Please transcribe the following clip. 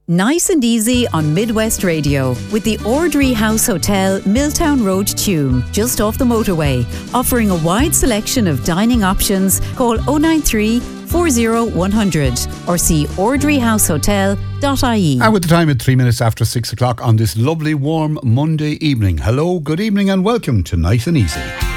Nice and easy on Midwest Radio with the Ordry House Hotel, Milltown Road, Tuam, just off the motorway. Offering a wide selection of dining options. Call 093 40 100 or see ordryhousehotel.ie. And with the time at 3 minutes after 6 o'clock on this lovely warm Monday evening. Hello, good evening and welcome to Nice and Easy.